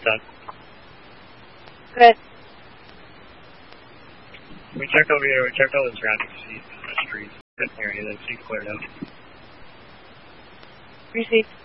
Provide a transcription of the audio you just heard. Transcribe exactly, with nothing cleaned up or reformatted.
Done. Good. We checked over here, we checked all the surrounding streets, area, that seems cleared out. Received.